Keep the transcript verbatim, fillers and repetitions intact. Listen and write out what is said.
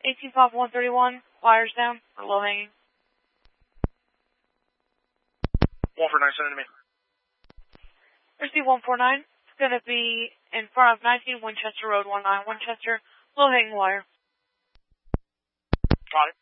eighteen five one thirty-one, wires down, or low hanging. one four nine, send it to me. Receive one four nine. It's going to be in front of nineteen Winchester Road, one nine Winchester, low hanging wire. Got it.